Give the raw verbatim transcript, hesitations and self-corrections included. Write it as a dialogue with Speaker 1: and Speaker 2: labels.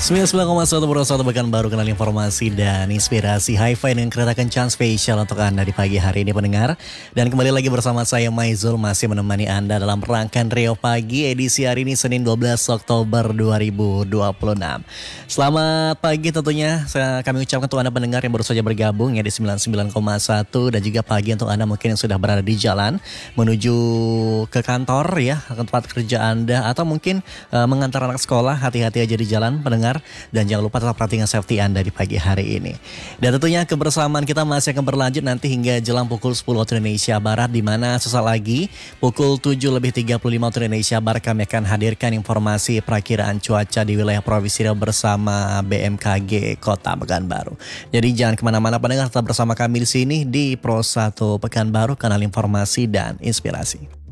Speaker 1: sembilan puluh sembilan koma satu Pro satu Pekan Baru, kenal informasi dan inspirasi Hi-Fi dengan kereta kencan spesial untuk Anda di pagi hari ini pendengar. Dan kembali lagi bersama saya Maizul masih menemani Anda dalam rangkaian Rio Pagi edisi hari ini Senin dua belas Oktober dua ribu dua puluh enam. Selamat pagi tentunya saya, kami ucapkan untuk Anda pendengar yang baru saja bergabung ya di sembilan puluh sembilan koma satu dan juga pagi untuk Anda mungkin yang sudah berada di jalan menuju ke kantor ya, ke tempat kerja Anda atau mungkin uh, mengantar anak sekolah. Hati-hati aja di jalan pendengar. Dan jangan lupa tetap perhatikan safety Anda di pagi hari ini. Dan tentunya kebersamaan kita masih akan berlanjut nanti hingga jelang pukul sepuluh waktu Indonesia Barat, di mana sesaat lagi pukul tujuh lebih tiga puluh lima waktu Indonesia Barat kami akan hadirkan informasi perakiraan cuaca di wilayah Provinsi Riau bersama B M K G Kota Pekanbaru. Jadi jangan kemana-mana pendengar, tetap bersama kami di sini di Pro satu Pekanbaru, kanal informasi dan inspirasi.